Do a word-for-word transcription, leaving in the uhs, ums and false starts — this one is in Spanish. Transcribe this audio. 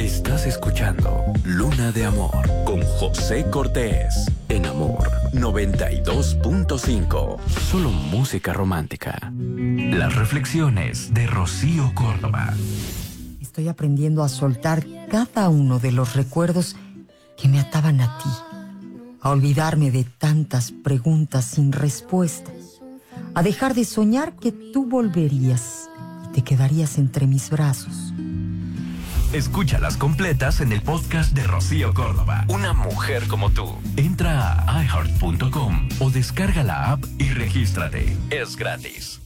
Estás escuchando Luna de Amor con José Cortés en Amor noventa y dos punto cinco. Solo música romántica. Las reflexiones de Rocío Córdoba. Estoy aprendiendo a soltar cada uno de los recuerdos que me ataban a ti, a olvidarme de tantas preguntas sin respuesta, a dejar de soñar que tú volverías y te quedarías entre mis brazos. Escúchalas completas en el podcast de Rocío Córdoba. Una mujer como tú. Entra a i heart punto com o descarga la app y regístrate. Es gratis.